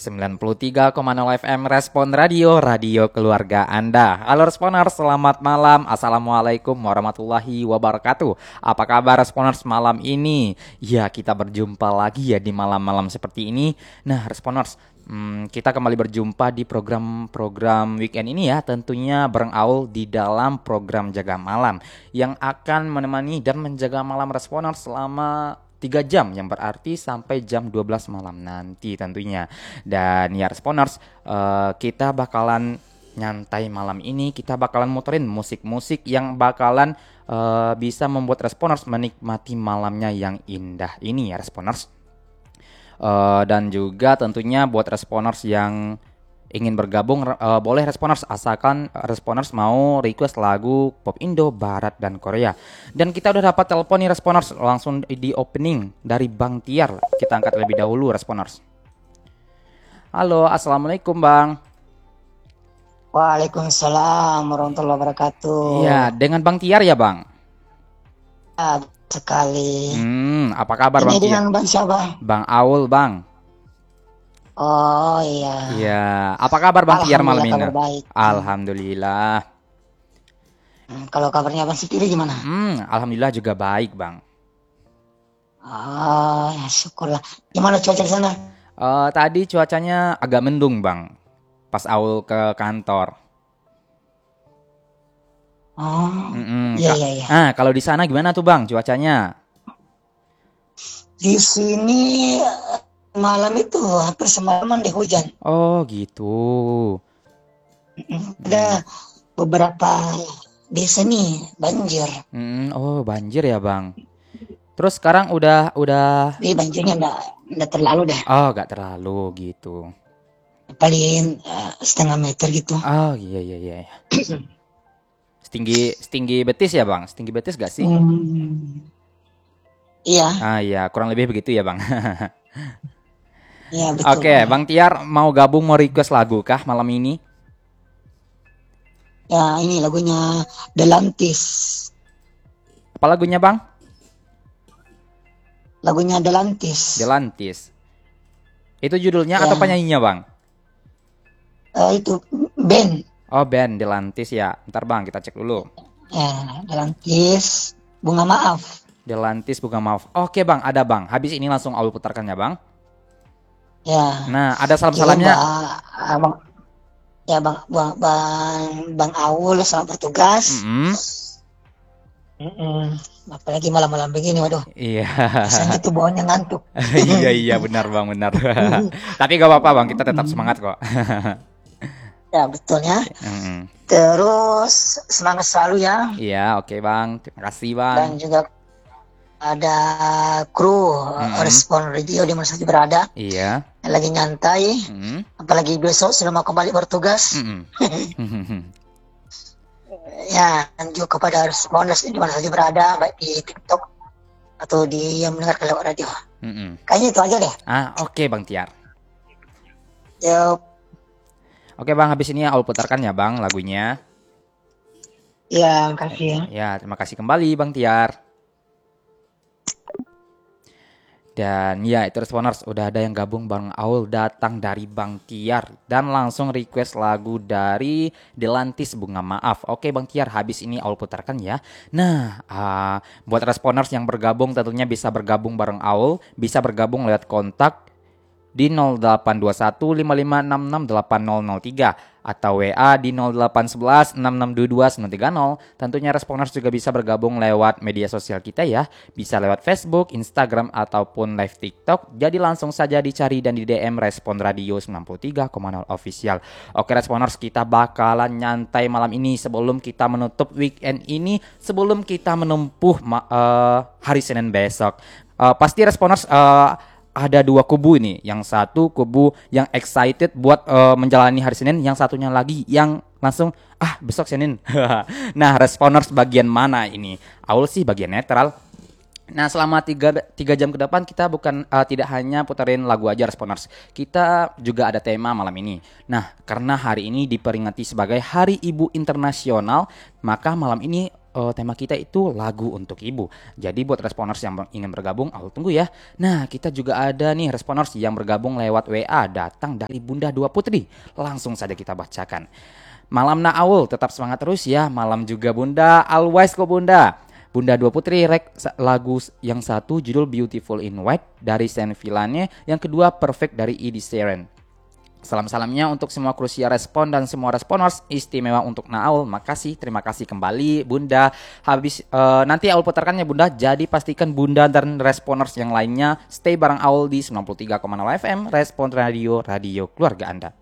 93,0 FM Respon Radio, radio keluarga Anda. Halo Responers, selamat malam. Assalamualaikum warahmatullahi wabarakatuh. Apa kabar Responers malam ini? Ya, kita berjumpa lagi ya di malam-malam seperti ini. Nah Responers, kita kembali berjumpa di program-program weekend ini ya. Tentunya bareng Aul di dalam program Jaga Malam yang akan menemani dan menjaga malam Responers selama 3 jam, yang berarti sampai jam 12 malam nanti tentunya. Dan ya Responers, kita bakalan nyantai malam ini. Kita bakalan muterin musik-musik yang bakalan bisa membuat Responers menikmati malamnya yang indah ini ya Responers. Dan juga tentunya buat Responers yang ingin bergabung, boleh Responers, asalkan Responers mau request lagu pop Indo, Barat, dan Korea. Dan kita udah dapat telepon nih Responers, langsung di opening dari Bang Tiar. Kita angkat lebih dahulu Responers. Halo, assalamualaikum Bang. Waalaikumsalam warahmatullahi wabarakatuh. Iya, dengan Bang Tiar ya Bang? Ya, sekali. Apa kabar Ini Bang Tiar? dengan Bang siapa? Bang Aul Bang. Oh iya. Iya, apa kabar Bang Tiar malam ini? Kabar baik. Alhamdulillah. Kalau kabarnya Bang Sipiri gimana? Alhamdulillah juga baik Bang. Ya syukurlah. Gimana cuaca di sana? Tadi cuacanya agak mendung Bang, pas Aul ke kantor. Iya. Kalau di sana gimana tuh Bang cuacanya? Di sini malam itu hampir semalaman di hujan. Oh gitu. Ada beberapa desa nih banjir. Oh banjir ya Bang. Terus sekarang udah. Ini banjirnya enggak terlalu dah. Oh gak terlalu gitu. Paling setengah meter gitu. Oh iya. Setinggi betis ya Bang? Setinggi betis gak sih? Iya. Iya, kurang lebih begitu ya Bang. Iya betul. Oke, Bang Tiar mau gabung, mau request lagu kah malam ini? Ya ini lagunya Delantis. Apa lagunya Bang? Lagunya Delantis. Delantis. Itu judulnya Ya. atau penyanyinya Bang? Itu band. Oh band Delantis ya. Ntar Bang kita cek dulu. Ya, Delantis Bunga Maaf. Delantis Bunga Maaf. Oke Bang, ada Bang. Habis ini langsung Aul putarkan ya Bang. Ya. Nah, ada salam-salamnya. Bang Aul selamat bertugas. Apalagi malam-malam begini, waduh. Iya. Rasanya tuh bawahnya ngantuk. Iya benar Bang, benar. Tapi gak apa-apa Bang, kita tetap semangat kok. Ya betul ya. Terus semangat selalu ya. Iya, oke Bang. Terima kasih Bang. Dan juga ada kru Respon Radio di mana saja berada. Iya. Yang lagi nyantai. Apalagi besok sudah mau kembali bertugas. Ya, dan juga kepada Responders di mana saja berada, baik di TikTok atau di yang mendengar lewat radio. Kayaknya itu aja deh. Oke Bang Tiar. Yup. Oke Bang, habis ini Aul putarkan ya Bang lagunya. Ya, makasih ya. Ya, terima kasih kembali Bang Tiar. Dan ya itu Responers, udah ada yang gabung bareng Aul, datang dari Bang Tiar dan langsung request lagu dari Delantis Bunga Maaf. Oke Bang Tiar, habis ini Aul putarkan ya. Nah, buat Responers yang bergabung tentunya bisa bergabung bareng Aul, bisa bergabung lewat kontak di 082155668003 atau WA di 0811662290. Tentunya Responers juga bisa bergabung lewat media sosial kita ya. Bisa lewat Facebook, Instagram ataupun live TikTok. Jadi langsung saja dicari dan di DM Respon Radio 93,0 official. Oke Responers, kita bakalan nyantai malam ini sebelum kita menutup weekend ini, sebelum kita menempuh hari Senin besok. Pasti Responers ada dua kubu ini. Yang satu kubu yang excited buat menjalani hari Senin, yang satunya lagi yang langsung besok Senin. Nah, Responers bagian mana ini? Aul sih bagian netral. Nah, selama 3 jam ke depan kita tidak hanya putarin lagu aja Responers. Kita juga ada tema malam ini. Nah, karena hari ini diperingati sebagai Hari Ibu Internasional, maka malam ini tema kita itu lagu untuk ibu. Jadi buat responers yang ingin bergabung, Aul tunggu ya. Nah, kita juga ada nih responers yang bergabung lewat WA datang dari Bunda Dua Putri. Langsung saja kita bacakan. Malam na Aul, tetap semangat terus ya. Malam juga Bunda, always kok Bunda. Bunda Dua Putri rek lagu yang satu judul Beautiful in White dari Saint Villane, yang kedua Perfect dari Ed Sheeran. Salam-salamnya untuk semua Krusia Respon dan semua responers, istimewa untuk Naul. Makasih, terima kasih kembali Bunda. Habis nanti Aul putarkannya Bunda, jadi pastikan Bunda dan responers yang lainnya stay bareng Aul di 93,0 FM Respon Radio, radio keluarga Anda.